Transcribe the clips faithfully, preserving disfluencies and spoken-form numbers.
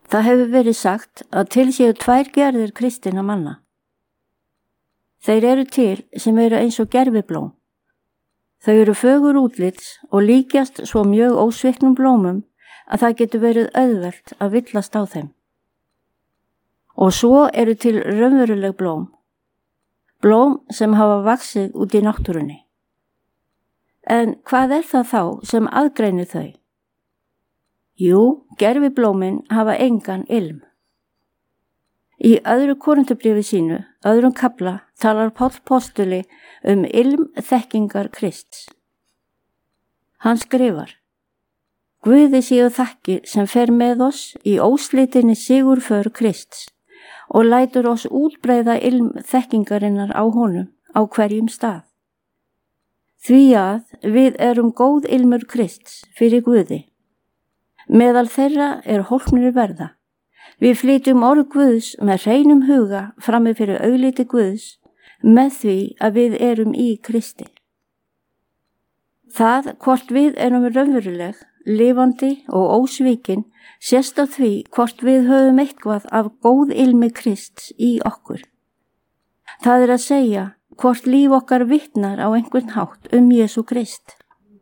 Það hefur verið sagt að til séu tvær gerðir kristinna manna. Þeir eru til sem eru eins og gerviblóm. Þau eru fögur útlits og líkjast svo mjög ósviknum blómum að það getur verið auðvelt að villast á þeim. Og svo eru til raunveruleg blóm, blóm sem hafa vaxið út í náttúrunni. En hvað er það þá sem aðgreinir þau? Jú, gerviblómin hafa engan ilm. Í öðru Korinthubréfi sínu, öðrum kafla, talar Páll postuli um ilm þekkingar Krists. Hann skrifar: Guði séu þakkir sem fer með oss í óslitinni sigurför Krists og lætur oss útbreiða ilm þekkingarinnar á honum á hverjum stað. Því að við erum góð ilmur Krists fyrir Guði. Meðal þeirra er hólpnir verða. Við flytjum orð Guðs með hreinum huga frammi fyrir augliti Guðs með því að við erum í Kristi. Það hvort við erum raunveruleg, lifandi og ósvikin sést á því hvort við höfum eitthvað af góð ilmi Krists í okkur. Það er að segja hvort líf okkar vitnar á einhvern hátt um Jesú Krist.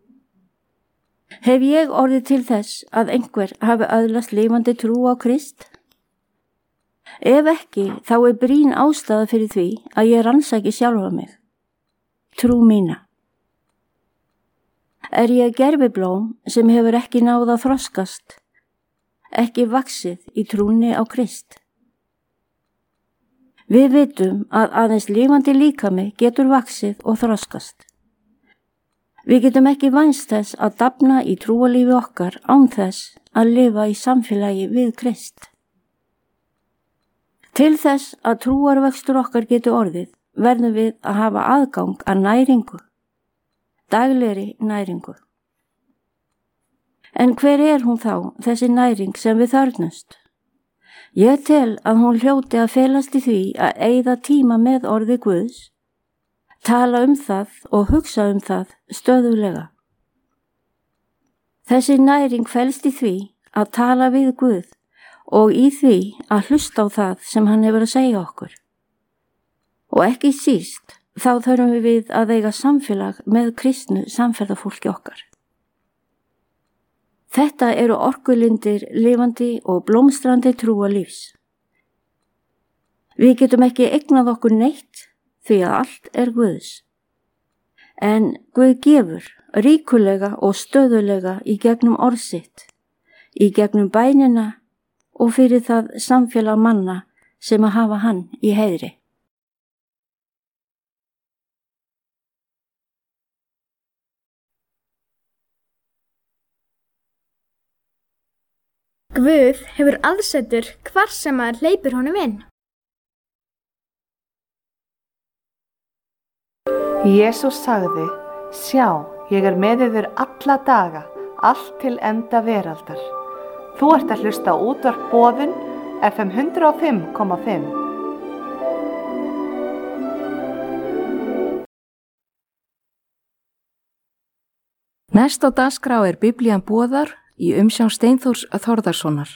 Hef ég orðið til þess að einhver hafi öðlast lifandi trú á Krist? Ef ekki, þá er brýn ástæða fyrir því að ég rannsaki sjálfa mig, trú mína. Er ég gerviblóm sem hefur ekki náð að þroskast, ekki vaxið í trúni á Krist? Við vitum að aðeins lifandi líkami getur vaxið og þroskast. Við getum ekki vænst þess að dafna í trúalífi okkar án þess að lifa í samfélagi við Krist. Til þess að trúarvöxtur okkar getur orðið, verðum við að hafa aðgang að næringu, daglegri næringu. En hver er hún þá, þessi næring sem við þörfnumst? Ég tel að hún hljóti að felast í því að eyða tíma með orði Guðs, tala um það og hugsa um það stöðulega. Þessi næring felst í því að tala við Guð og í því að hlusta á það sem hann hefur að segja okkur. Og ekki síst, þá þurfum við að eiga samfélag með kristnu samferðafólki okkar. Þetta eru orkulindir, lifandi og blómstrandi trúarlífs. Við getum ekki eignað okkur neitt því að allt er Guðs. En Guð gefur ríkulega og stöðulega í gegnum orð sitt, í gegnum bænina og fyrir það samfélag manna sem að hafa hann í heiðri. Guð hefur aðsetur hvar sem maður hleypir honum inn. Jesús sagði: Sjá, ég er með yður alla daga, allt til enda veraldar. Þú ert að hlusta á útvarp Boðun, F M hundrað og fimm komma fimm. Næst á dagskrá er Biblían Boðar í umsjón Steinþórs Þórðarsonar.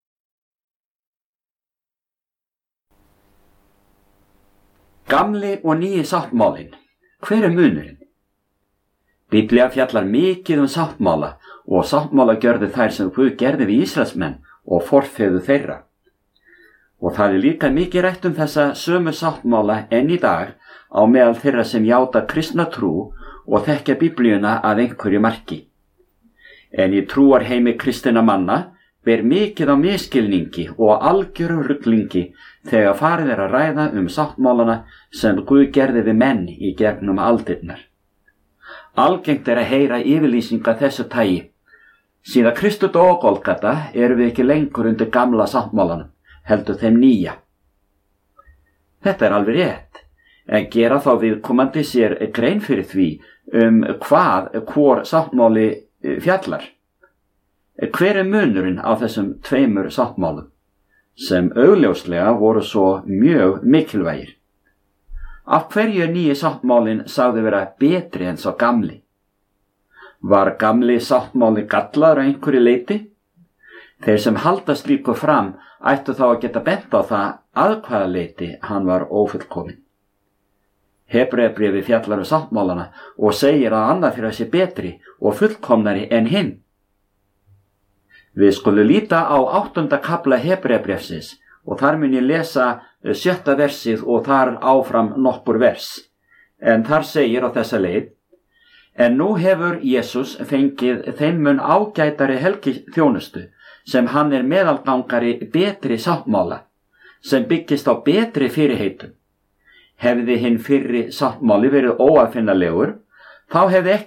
Gamli og nýi sáttmálinn. Hver er munurinn? Biblía fjallar mikið um sáttmála og sáttmálagjörðir þær sem Guð gerði við Ísraelsmenn og forfeður þeirra. Og það er líka mikið rætt um þessa sömu sáttmála enn í dag á meðal þeirra sem játa kristna trú og þekkja Biblíuna að einhverju marki. En í trúarheimi kristinna manna ber mikið á misskilningi og algjörum ruglingi þegar farið er að ræða um sáttmálana sem Guð gerði við menn í gegnum aldirnar. Algengt er að heyra yfirlýsinga þessu tagi. Síðan Kristur dó á Golgata erum við ekki lengur undir gamla sáttmálanum, heldur þeim nýja. Þetta er alveg rétt, en gera þá viðkomandi sér grein fyrir því um hvað hvor sáttmáli fjallar. Hver er munurinn á þessum tveimur sáttmálum, sem augljóslega voru svo mjög mikilvægir? Af hverju er nýji sáttmálinn sagði vera betri en sá gamli? Var gamli sáttmáli gallaður á einhverju leyti? Þeir sem halda slíku fram ættu þá að geta bent á það að hvaða leyti hann var ófullkominn. Hebreabréfið fjallar um sáttmálana og segir að annar þeirra sé betri og fullkomnari en hinn. Við skulum líta á áttunda kafla Hebreabréfsins og þar mun ég lesa sjötta versið og þar áfram nokkur vers. En þar segir á þessa leið: En nú hefur Jesús fengið þeim mun ágætari helgiþjónustu, sem hann er meðalgangari betri sáttmála, sem byggist á betri fyrirheitum. Hefði hinn fyrri sáttmáli verið óaðfinnanlegur, þá hefði